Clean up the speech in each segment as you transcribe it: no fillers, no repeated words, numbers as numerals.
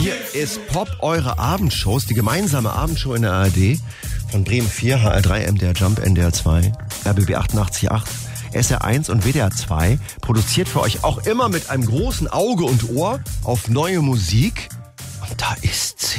Hier ist Pop, eure Abendshows, die gemeinsame Abendshow in der ARD von Bremen 4, HR3, MDR Jump, NDR 2, RBB 88.8, SR1 und WDR 2. Produziert für euch auch immer mit einem großen Auge und Ohr auf neue Musik. Und da ist sie.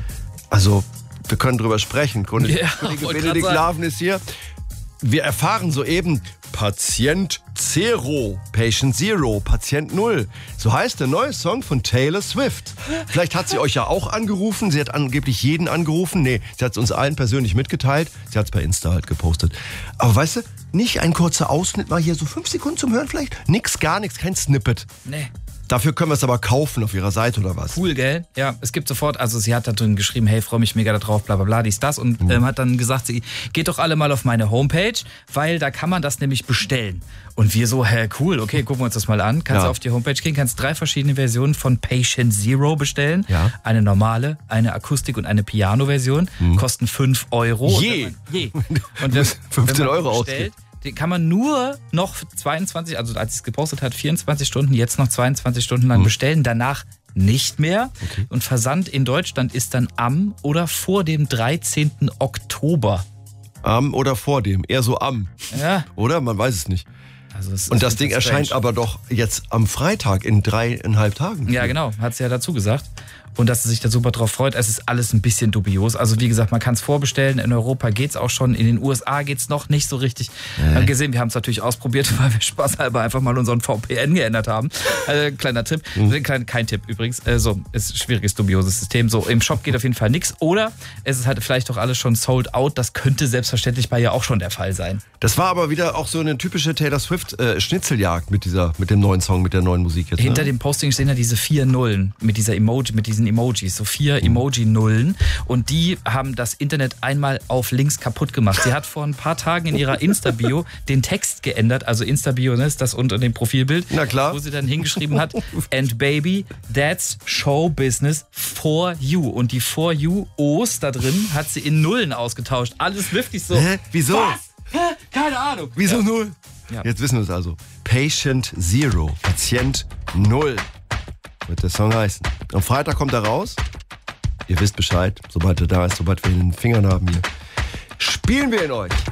Also, wir können drüber sprechen. Kollege Benedikt Laven ist hier. Wir erfahren soeben Patient Zero, Patient Zero, Patient Null. So heißt der neue Song von Taylor Swift. Vielleicht hat sie euch ja auch angerufen. Sie hat angeblich jeden angerufen. Nee, sie hat es uns allen persönlich mitgeteilt. Sie hat es bei Insta halt gepostet. Aber weißt du, nicht ein kurzer Ausschnitt, mal hier so 5 Sekunden zum Hören vielleicht? Nix, gar nichts, kein Snippet. Nee. Dafür können wir es aber kaufen auf ihrer Seite oder was? Cool, gell? Ja, es gibt sofort, also sie hat da drin geschrieben, hey, freue mich mega da drauf, bla bla bla, dies, das. Und hat dann gesagt, sie geht doch alle mal auf meine Homepage, weil da kann man das nämlich bestellen. Und wir so, cool, okay, gucken wir uns das mal an. Kannst du auf die Homepage gehen, kannst 3 verschiedene Versionen von Patient Zero bestellen. Ja. Eine normale, eine Akustik- und eine Piano-Version. Kosten 5 Euro. Je. Und das 15 Euro ausgeht. Den kann man nur noch 22, also als es gepostet hat, 24 Stunden, jetzt noch 22 Stunden lang bestellen. Danach nicht mehr. Okay. Und Versand in Deutschland ist dann am oder vor dem 13. Oktober. Am oder vor dem? Eher so am. Ja. Oder? Man weiß es nicht. Also und das Ding erscheint aber doch jetzt am Freitag in 3,5 Tagen. Ja, genau. Hat sie ja dazu gesagt. Und dass sie sich da super drauf freut. Es ist alles ein bisschen dubios. Also wie gesagt, man kann es vorbestellen. In Europa geht's auch schon. In den USA geht's noch nicht so richtig. Wir haben gesehen, wir haben es natürlich ausprobiert, weil wir spaßhalber einfach mal unseren VPN geändert haben. Kleiner Tipp. Kein Tipp übrigens. Ist ein schwieriges, dubioses System. So, im Shop geht auf jeden Fall nichts. Oder es ist halt vielleicht doch alles schon sold out. Das könnte selbstverständlich bei ihr auch schon der Fall sein. Das war aber wieder auch so eine typische Taylor Swift Schnitzeljagd mit dem neuen Song, mit der neuen Musik jetzt. Hinter dem Posting stehen ja diese 4 Nullen mit diesen Emojis, so 4 Emoji-Nullen. Und die haben das Internet einmal auf links kaputt gemacht. Sie hat vor ein paar Tagen in ihrer Insta-Bio den Text geändert. Also Insta-Bio, ne, ist das unter dem Profilbild. Na klar. Wo sie dann hingeschrieben hat, and baby, that's show business for you. Und die for you O's da drin hat sie in Nullen ausgetauscht. Alles liftig so. Hä? Wieso? Was? Keine Ahnung. Wieso Null? Ja. Jetzt wissen wir es also. Patient Zero, Patient Null wird der Song heißen. Am Freitag kommt er raus. Ihr wisst Bescheid, sobald er da ist, sobald wir ihn in den Fingern haben hier. Spielen wir ihn euch.